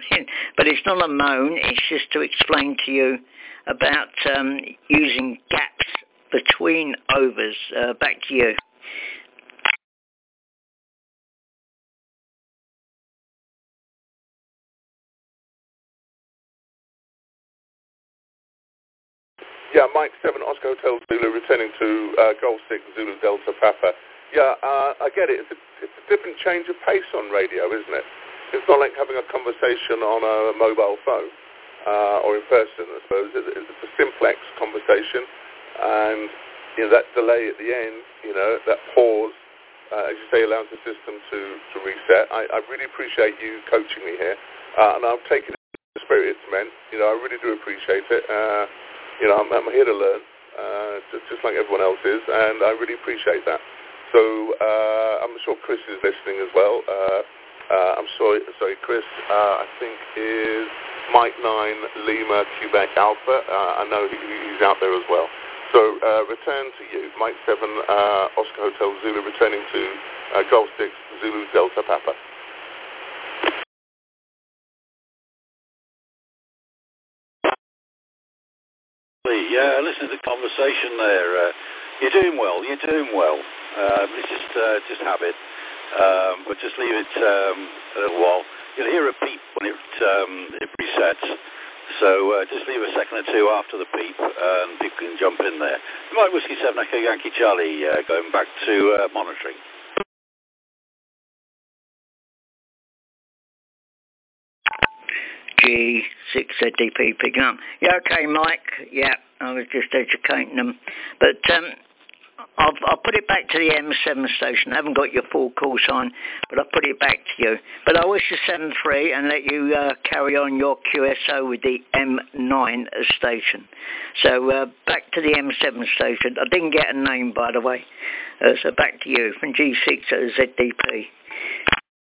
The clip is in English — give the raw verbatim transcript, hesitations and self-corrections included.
but it's not a moan. It's just to explain to you about um, using gaps between overs. Uh, back to you. Yeah, Mike seven, Oscar Hotel Zulu, returning to uh, Golf six, Zulu Delta Papa. Yeah, uh, I get it. It's a, it's a different change of pace on radio, isn't it? It's not like having a conversation on a mobile phone uh, or in person, I suppose. It's, it's a simplex conversation, and you know that delay at the end, you know, that pause, uh, as you say, allows the system to, to reset. I, I really appreciate you coaching me here, uh, and I'll take it in the spirit it's meant. You know, I really do appreciate it. Uh, You know, I'm, I'm here to learn, uh, just, just like everyone else is, and I really appreciate that. So uh, I'm sure Chris is listening as well. Uh, uh, I'm sorry, sorry, Chris. Uh, I think is Mike nine Lima Quebec Alpha. Uh, I know he, he's out there as well. So uh, return to you, Mike seven uh, Oscar Hotel Zulu, returning to uh, Golf six Zulu Delta Papa. Yeah, listen to the conversation there. Uh, you're doing well. You're doing well. Um, it's just uh, just habit, um, but just leave it um, a little while. You'll hear a beep when it um, it resets. So uh, just leave a second or two after the beep, uh, and people can jump in there. Mike Whiskey Seven Echo Yankee Charlie, uh, going back to uh, monitoring. G six Z D P picking up. Yeah, okay, Mike. Yeah, I was just educating them. But um, I'll, I'll put it back to the M seven station. I haven't got your full call sign, but I'll put it back to you. But I wish you seven three and let you uh, carry on your Q S O with the M nine station. So uh, back to the M seven station. I didn't get a name, by the way. Uh, so back to you from G six Z D P.